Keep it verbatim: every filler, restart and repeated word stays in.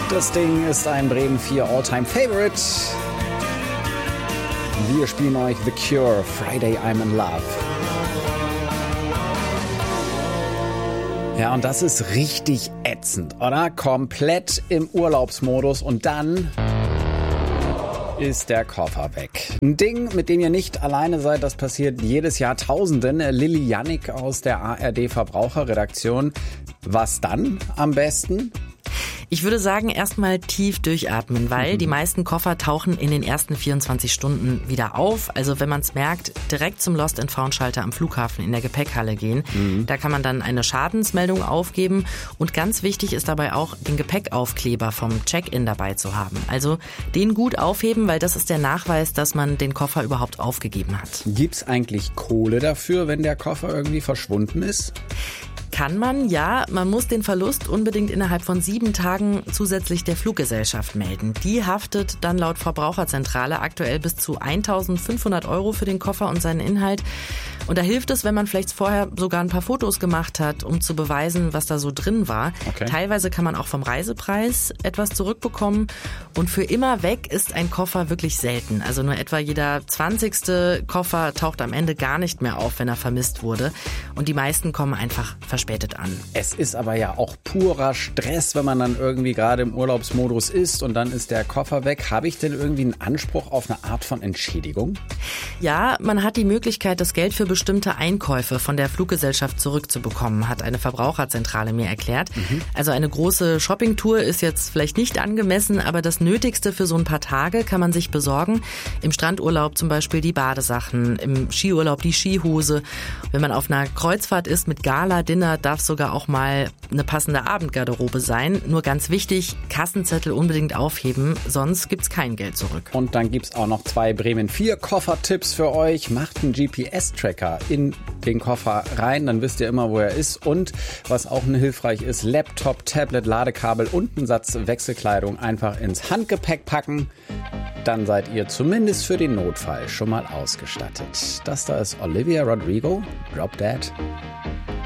Das Ding ist ein Bremen vier All-Time-Favorite. Wir spielen euch The Cure, Friday I'm in Love. Ja, und das ist richtig ätzend, oder? Komplett im Urlaubsmodus und dann ist der Koffer weg. Ein Ding, mit dem ihr nicht alleine seid, das passiert jedes Jahr Tausenden. Lilly Jannik aus der A R D-Verbraucherredaktion. Was dann am besten? Ich würde sagen, erstmal tief durchatmen, weil mhm. die meisten Koffer tauchen in den ersten vierundzwanzig Stunden wieder auf. Also wenn man es merkt, direkt zum Lost-and-Found-Schalter am Flughafen in der Gepäckhalle gehen. Mhm. Da kann man dann eine Schadensmeldung aufgeben. Und ganz wichtig ist dabei auch, den Gepäckaufkleber vom Check-in dabei zu haben. Also den gut aufheben, weil das ist der Nachweis, dass man den Koffer überhaupt aufgegeben hat. Gibt's eigentlich Kohle dafür, wenn der Koffer irgendwie verschwunden ist? Kann man, ja. Man muss den Verlust unbedingt innerhalb von sieben Tagen zusätzlich der Fluggesellschaft melden. Die haftet dann laut Verbraucherzentrale aktuell bis zu eintausendfünfhundert Euro für den Koffer und seinen Inhalt. Und da hilft es, wenn man vielleicht vorher sogar ein paar Fotos gemacht hat, um zu beweisen, was da so drin war. Okay. Teilweise kann man auch vom Reisepreis etwas zurückbekommen. Und für immer weg ist ein Koffer wirklich selten. Also nur etwa jeder zwanzigste Koffer taucht am Ende gar nicht mehr auf, wenn er vermisst wurde. Und die meisten kommen einfach verspätet an. Es ist aber ja auch purer Stress, wenn man dann irgendwie gerade im Urlaubsmodus ist und dann ist der Koffer weg. Habe ich denn irgendwie einen Anspruch auf eine Art von Entschädigung? Ja, man hat die Möglichkeit, das Geld für bestimmte Einkäufe von der Fluggesellschaft zurückzubekommen, hat eine Verbraucherzentrale mir erklärt. Mhm. Also eine große Shoppingtour ist jetzt vielleicht nicht angemessen, aber das Nötigste für so ein paar Tage kann man sich besorgen. Im Strandurlaub zum Beispiel die Badesachen, im Skiurlaub die Skihose. Wenn man auf einer Kreuzfahrt ist mit Gala-Dinner, darf sogar auch mal eine passende Abendgarderobe sein. Nur ganz wichtig, Kassenzettel unbedingt aufheben, sonst gibt's kein Geld zurück. Und dann gibt's auch noch zwei Bremen vier Koffertipps für euch. Macht einen G P S-Tracker in den Koffer rein, dann wisst ihr immer, wo er ist. Und was auch hilfreich ist, Laptop, Tablet, Ladekabel und einen Satz Wechselkleidung einfach ins Handgepäck packen. Dann seid ihr zumindest für den Notfall schon mal ausgestattet. Das da ist Olivia Rodrigo, Drop Dead.